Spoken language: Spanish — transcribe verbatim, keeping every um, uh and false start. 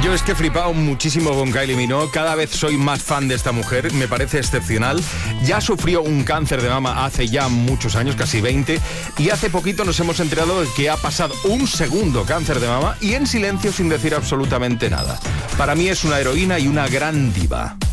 Yo es que he flipado muchísimo con Kylie Minogue. Cada vez soy más fan de esta mujer. Me parece excepcional. Ya sufrió un cáncer de mama hace ya muchos años, casi veinte. Y hace poquito nos hemos enterado de que ha pasado un segundo cáncer de mama y en silencio, sin decir absolutamente nada. Para mí es una heroína y una gran diva.